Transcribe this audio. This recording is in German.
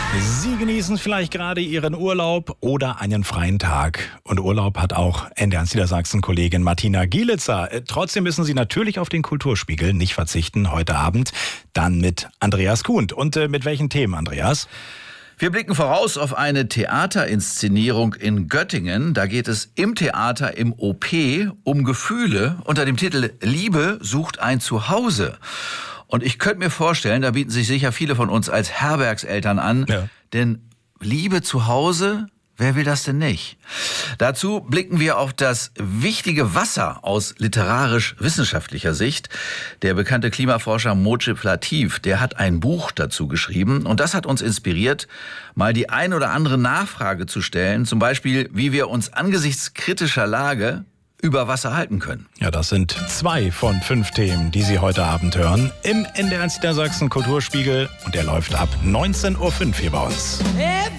Sie genießen vielleicht gerade Ihren Urlaub oder einen freien Tag. Und Urlaub hat auch NDR Niedersachsen-Kollegin Martina Gielitzer. Trotzdem müssen Sie natürlich auf den Kulturspiegel nicht verzichten. Heute Abend dann mit Andreas Kuhnt. Und mit welchen Themen, Andreas? Wir blicken voraus auf eine Theaterinszenierung in Göttingen. Da geht es im Theater im OP um Gefühle unter dem Titel Liebe sucht ein Zuhause. Und ich könnte mir vorstellen, da bieten sich sicher viele von uns als Herbergseltern an, denn Liebe zu Hause, wer will das denn nicht? Dazu blicken wir auf das wichtige Wasser aus literarisch-wissenschaftlicher Sicht. Der bekannte Klimaforscher Mojib Latif, der hat ein Buch dazu geschrieben und das hat uns inspiriert, mal die ein oder andere Nachfrage zu stellen, zum Beispiel, wie wir uns angesichts kritischer Lage über Wasser halten können. Ja, das sind 2 von 5 Themen, die Sie heute Abend hören im NDR Niedersachsen Kulturspiegel und der läuft ab 19:05 Uhr hier bei uns.